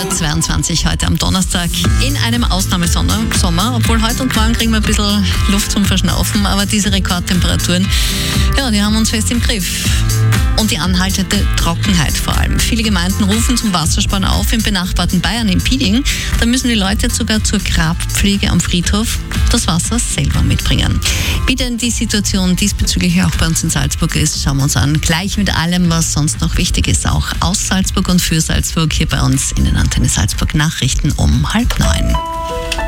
22 heute am Donnerstag in einem Ausnahmesommer. Obwohl heute und morgen kriegen wir ein bisschen Luft zum Verschnaufen, aber diese Rekordtemperaturen, ja, die haben uns fest im Griff. Und die anhaltende Trockenheit vor allem. Viele Gemeinden rufen zum Wassersparen auf. Im benachbarten Bayern, in Piding, da müssen die Leute sogar zur Grabpflege am Friedhof das Wasser selber mitbringen. Wie denn die Situation diesbezüglich auch bei uns in Salzburg ist, schauen wir uns an. Gleich mit allem, was sonst noch wichtig ist, auch aus Salzburg und für Salzburg, hier bei uns in den Antenne Salzburg Nachrichten um 8:30.